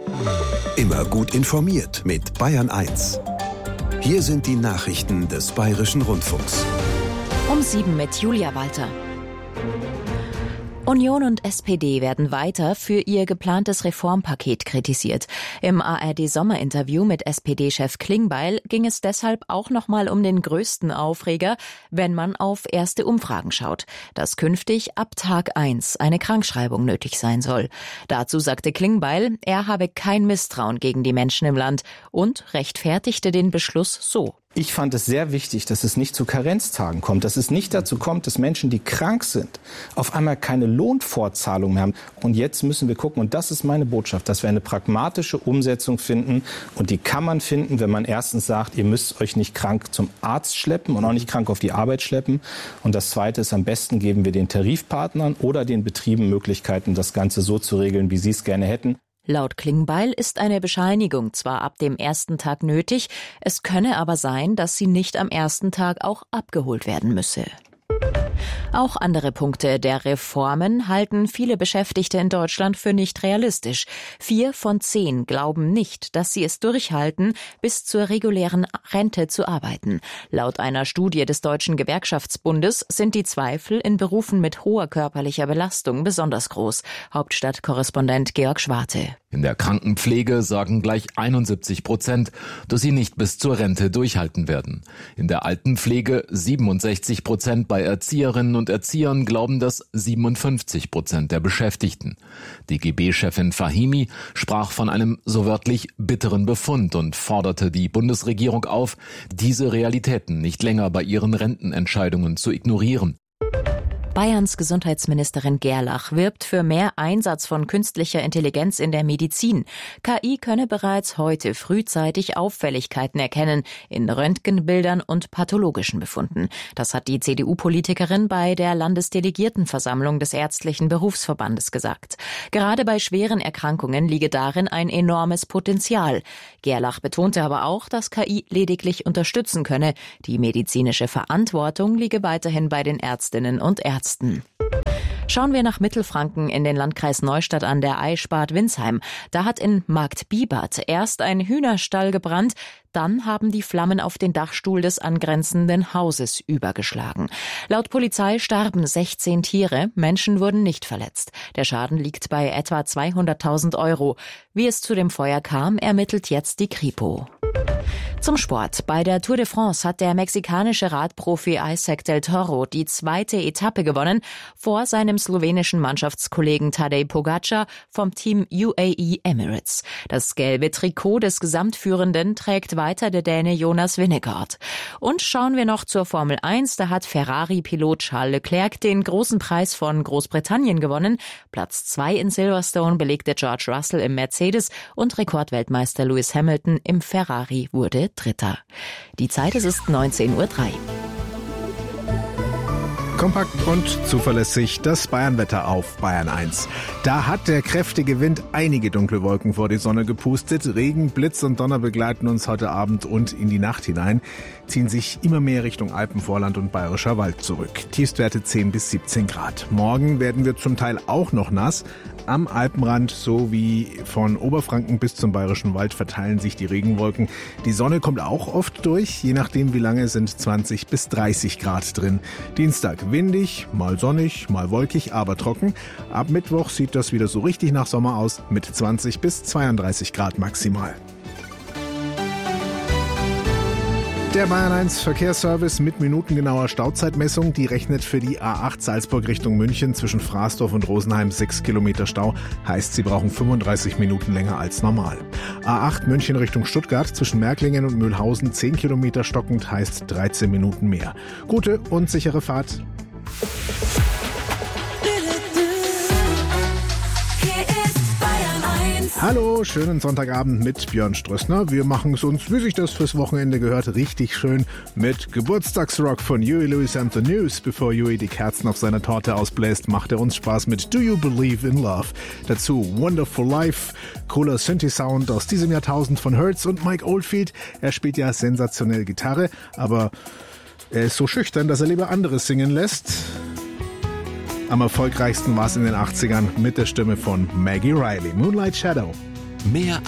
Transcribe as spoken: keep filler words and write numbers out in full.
Immer gut informiert mit Bayern eins. Hier sind die Nachrichten des Bayerischen Rundfunks. Um sieben mit Julia Walter. Union und S P D werden weiter für ihr geplantes Reformpaket kritisiert. Im A R D-Sommerinterview mit S P D-Chef Klingbeil ging es deshalb auch nochmal um den größten Aufreger, wenn man auf erste Umfragen schaut, dass künftig ab Tag eins eine Krankschreibung nötig sein soll. Dazu sagte Klingbeil, er habe kein Misstrauen gegen die Menschen im Land und rechtfertigte den Beschluss so. Ich fand es sehr wichtig, dass es nicht zu Karenztagen kommt, dass es nicht dazu kommt, dass Menschen, die krank sind, auf einmal keine Lohnfortzahlung mehr haben. Und jetzt müssen wir gucken, und das ist meine Botschaft, dass wir eine pragmatische Umsetzung finden. Und die kann man finden, wenn man erstens sagt, ihr müsst euch nicht krank zum Arzt schleppen und auch nicht krank auf die Arbeit schleppen. Und das Zweite ist, am besten geben wir den Tarifpartnern oder den Betrieben Möglichkeiten, das Ganze so zu regeln, wie sie es gerne hätten. Laut Klingbeil ist eine Bescheinigung zwar ab dem ersten Tag nötig, es könne aber sein, dass sie nicht am ersten Tag auch abgeholt werden müsse. Auch andere Punkte der Reformen halten viele Beschäftigte in Deutschland für nicht realistisch. Vier von zehn glauben nicht, dass sie es durchhalten, bis zur regulären Rente zu arbeiten. Laut einer Studie des Deutschen Gewerkschaftsbundes sind die Zweifel in Berufen mit hoher körperlicher Belastung besonders groß. Hauptstadtkorrespondent Georg Schwarte. In der Krankenpflege sagen gleich einundsiebzig Prozent, dass sie nicht bis zur Rente durchhalten werden. In der Altenpflege siebenundsechzig Prozent, bei Erzieherinnen und Erziehern glauben das siebenundfünfzig Prozent der Beschäftigten. D G B-Chefin Fahimi sprach von einem so wörtlich bitteren Befund und forderte die Bundesregierung auf, diese Realitäten nicht länger bei ihren Rentenentscheidungen zu ignorieren. Bayerns Gesundheitsministerin Gerlach wirbt für mehr Einsatz von künstlicher Intelligenz in der Medizin. K I könne bereits heute frühzeitig Auffälligkeiten erkennen in Röntgenbildern und pathologischen Befunden. Das hat die C D U-Politikerin bei der Landesdelegiertenversammlung des Ärztlichen Berufsverbandes gesagt. Gerade bei schweren Erkrankungen liege darin ein enormes Potenzial. Gerlach betonte aber auch, dass K I lediglich unterstützen könne. Die medizinische Verantwortung liege weiterhin bei den Ärztinnen und Ärzten. Schauen wir nach Mittelfranken in den Landkreis Neustadt an der Eichsbad-Winsheim. Da hat in Marktbibert erst ein Hühnerstall gebrannt, dann haben die Flammen auf den Dachstuhl des angrenzenden Hauses übergeschlagen. Laut Polizei starben sechzehn Tiere, Menschen wurden nicht verletzt. Der Schaden liegt bei etwa zweihunderttausend Euro. Wie es zu dem Feuer kam, ermittelt jetzt die Kripo. Zum Sport. Bei der Tour de France hat der mexikanische Radprofi Isaac del Toro die zweite Etappe gewonnen, vor seinem slowenischen Mannschaftskollegen Tadej Pogačar vom Team U A E Emirates. Das gelbe Trikot des Gesamtführenden trägt weiter der Däne Jonas Vingegaard. Und schauen wir noch zur Formel eins, da hat Ferrari-Pilot Charles Leclerc den großen Preis von Großbritannien gewonnen. Platz zwei in Silverstone belegte George Russell im Mercedes und Rekordweltmeister Lewis Hamilton im Ferrari wurde Dritter. Die Zeit, es ist neunzehn Uhr drei. Kompakt und zuverlässig das Bayernwetter auf Bayern eins. Da hat der kräftige Wind einige dunkle Wolken vor die Sonne gepustet. Regen, Blitz und Donner begleiten uns heute Abend und in die Nacht hinein, ziehen sich immer mehr Richtung Alpenvorland und Bayerischer Wald zurück. Tiefstwerte zehn bis siebzehn Grad. Morgen werden wir zum Teil auch noch nass. Am Alpenrand sowie von Oberfranken bis zum Bayerischen Wald verteilen sich die Regenwolken. Die Sonne kommt auch oft durch, je nachdem wie lange sind zwanzig bis dreißig Grad drin. Dienstag windig, mal sonnig, mal wolkig, aber trocken. Ab Mittwoch sieht das wieder so richtig nach Sommer aus mit zwanzig bis zweiunddreißig Grad maximal. Der Bayern eins Verkehrsservice mit minutengenauer Stauzeitmessung, die rechnet für die A acht Salzburg Richtung München zwischen Fraßdorf und Rosenheim sechs Kilometer Stau, heißt sie brauchen fünfunddreißig Minuten länger als normal. A acht München Richtung Stuttgart zwischen Märklingen und Mühlhausen zehn Kilometer stockend, heißt dreizehn Minuten mehr. Gute und sichere Fahrt. Hallo, schönen Sonntagabend mit Björn Strössner. Wir machen es uns, wie sich das fürs Wochenende gehört, richtig schön mit Geburtstagsrock von Huey Lewis and the News. Bevor Huey die Kerzen auf seiner Torte ausbläst, macht er uns Spaß mit Do You Believe in Love? Dazu Wonderful Life, cooler Synthi-Sound aus diesem Jahrtausend von Hertz und Mike Oldfield. Er spielt ja sensationell Gitarre, aber er ist so schüchtern, dass er lieber andere singen lässt. Am erfolgreichsten war es in den achtzigern mit der Stimme von Maggie Riley. Moonlight Shadow. Mehr